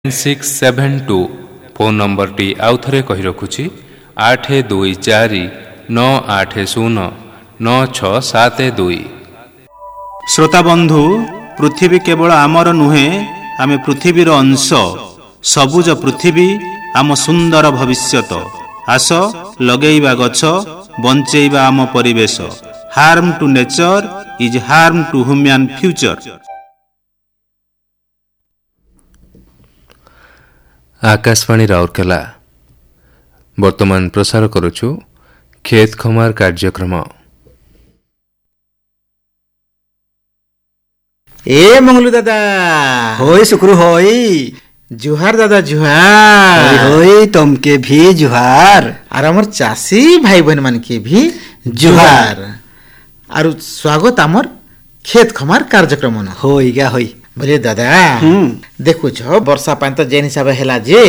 9672 phone number T आउ थरे कहि रखुछि 8249809672। श्रोता बंधु, पृथ्वी केवल आमर नुहे, आमे पृथ्वीर अंश। सबुज पृथ्वी आम सुंदर भविष्यत। आस लगेइबा गछ, बंचेइबा आम परिवेश। Harm to nature is harm to human future. Akashvani Rourkela वर्तमान प्रसार करुछु खेत खमार कार्यक्रम। ए मंगलू दादा होई सुकरू होई। जुहार दादा जुहार। होई तुमके भी जुहार। और हमर चासी भाई बहन मान के भी जुहार। और स्वागत हमर खेत खमार कार्यक्रम न होई क्या होई बोले दादा। देखु छो वर्षा पानी तो जेन हिसाब हेला जे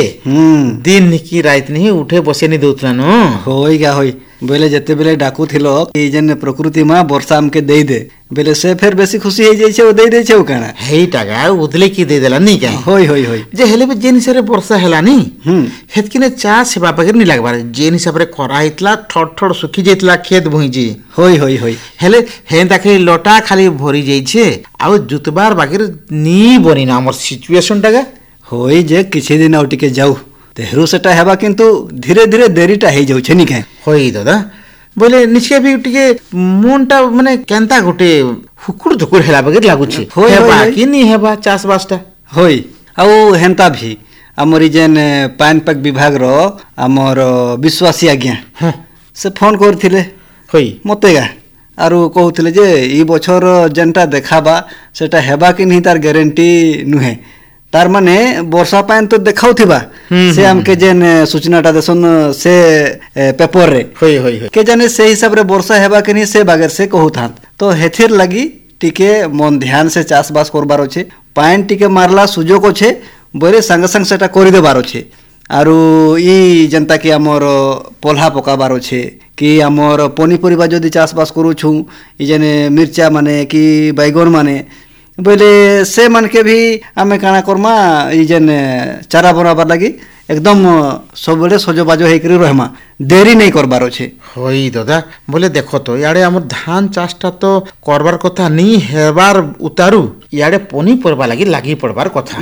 दिन निकी रात नहीं उठे बसे नहीं दउतला न। होई क्या होई बोले जते बेले डाकू थिलो कि जेन प्रकृति मां वर्षा हमके देई दे बेले से फिर बेसी खुशी हे जाई छे ओ देई दे छे ओ काना हेइटा गा उदले की दे देला नहीं का। होई होई होई जे हेले भी जेन हिसाब रे वर्षा हेला नी हेतकिने चास हेबा बगैर नहीं लागबार। जेन हिसाब रे खरा हितला ठड ठड सुखी जेतला खेत भुइजी। होई होई होई हेले हेंदा के लोटा खाली भरी जाई छे आ जुतबार बगैर नी बनी ना हमर सिचुएशन टागा। होई जे किछि दिन और टिके जाऊ तेहरू सेटा हेबा किंतु धीरे धीरे देरीटा हे जाउ छे नी के। होई दादा बोले निचे भी टिके मनटा माने केनता गोटे हुकुर धुकुर हेला बगैर लागु छे। हेबा कि नी हेबा चास बासटा होई आउ हेंता भी हमर जेन पानीपाग विभाग रो हमर विश्वासी आज्ञा से फोन करथिले होई मतेगा आरु कहउथिले जे ई बछर जेनटा देखाबा सेटा हेबा कि नहीं तार गारंटी नुहे। तार माने वर्षा पानी तो देखाउथिबा से हमके जेन सूचनाटा देसन से पेपर रे होई होई के जाने से हिसाब रे वर्षा हेबा कि नहीं से बागर से कहउथान। तो हेथिर लगी टिके मन ध्यान से चाष बास करबार छे। पानी टिके मारला सुजोग छे बोले संग संग सेटा करि देबार छे। आरु ई जनता कि हमर पोल्हा पकाबार छे कि हमर पनीपरिबा जदि चाष बास करू छु ई जने मिर्चा माने कि बैगन माने बोले से मन के भी आमे काना करमा ई जन चारा बनाबार लगी एकदम सब बेले सजबाजो हेकरी रहमा देरी नहीं करबार छे। होई दादा बोले देखो तो याडे हमर धान चाषटा तो करबार कथा नी हेबार उतारू याडे पनी परबा लागी पड़बार कथा।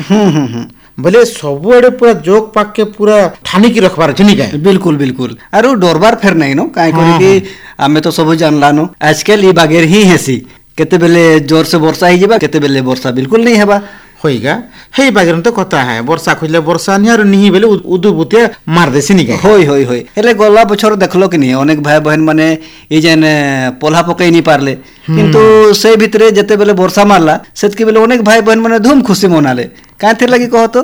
बोले सब आड़े पूरा जोक पाक के पूरा ठानी की रखबार छे नी का। बिल्कुल बिल्कुल आरो डरबार फेर नहीं नो काई करी कि आमे तो सब जानला नो आजकल ई बागेर ही हेसी केते बेले जोर से वर्षा ही जेबा केते बेले वर्षा बिल्कुल नहीं हेबा। होइगा हे बागेर तो कथा है वर्षा खोजले वर्षा नहीं और नहीं बेले उदु बुते मार देसी नी का। होई होई होई हेले गला बछर देखलो कि नहीं अनेक भाई बहन माने ई जेन पोल्हा पकई नहीं पारले किंतु से भितरे जते बेले वर्षा मारला सेतकी बेले अनेक भाई बहन माने धूम खुशी मनाले। काहे लगी कहतो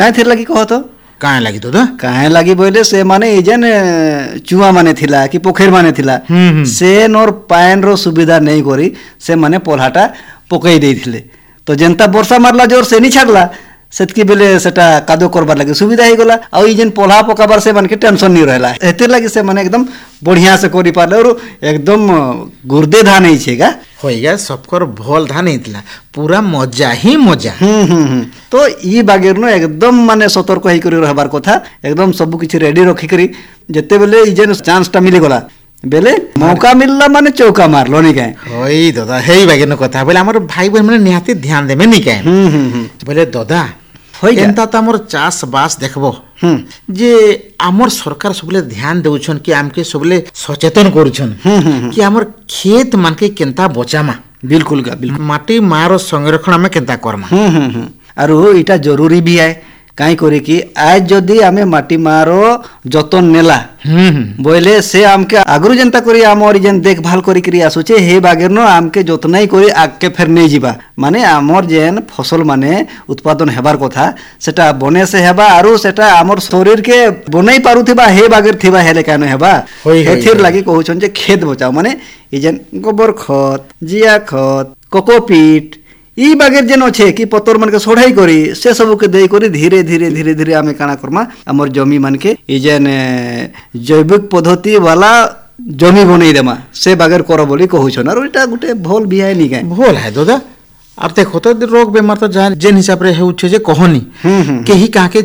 काहे लगी तो काहे लगी बोले से माने ई जेन चुआ माने थिला कि पोखर माने थिला से नोर पाइन रो सुविधा नहीं करी से माने पोल्हाटा पकई देथिले। तो जनता वर्षा मारला जोर से नहीं छाड़ला सेतकी बेले सेटा कादो करबार लगे सुविधा ही गला। आ ई जेन पोल्हा पकाबार से मन के टेंशन नहीं रहला एते लगी से माने एकदम बढ़िया से करी पारले और एकदम गुर्दे धान ही छेगा। होइगा सबकर भोल धान हितला पूरा मजा ही मजा। तो ई बागेर नो एकदम माने सतर्क होई करी रहबार कथा एकदम सब किछ रेडी रखी करी जते बेले ई जेन चांसटा मिली गला बेले मौका मिलला माने चौका मारलो नी काए। होई दादा हेई बागेर नो कथा बोले हमर भाई बहन माने निहाती ध्यान देबे नी काए। बोले दादा एंता तो हमर चाष बास देखबो जे हमर सरकार सबले ध्यान देउछन कि आमके सबले सचेतन करूछन कि हमर खेत मान के केनता बचामा। बिल्कुल का बिल्कुल माटी मारो संरक्षण में केनता करमा। आरो इटा जरूरी भी है काई करे कि आज जदी आमे माटी मारो जतन नेला बोले से आमके आगरु जनता करी हमर जेन देखभाल करी करी आसुचे हे बागेर नो आमके जतनाई करी आके फेर नहीं जीबा माने हमर जेन फसल माने उत्पादन हेबार कथा सेटा बने से हेबा आरो सेटा हमर शरीर के बनाई पारुथिबा हे बागेर थिबा हेले कानो हेबा। हेथिर लागि कहउछन जे खेत बचाओ माने ई जेन गोबर खत जिया खत कोकोपीट ई बागेर जेन अच्छे कि पतर मन के सोढ़ाई करी से सब के दे करी धीरे धीरे धीरे धीरे आमे काना करमा हमर जमी मन के ई जेन जैविक पद्धति वाला जमी बनै देमा से बागेर करो बोली कहउछन। और एटा गुटे भोल बिहाय नी काए। भोल है दादा আর দেখো তো রোগ বেমার তো যেন হিসাবে হেউছে যে কহনি কেহি কাহাকে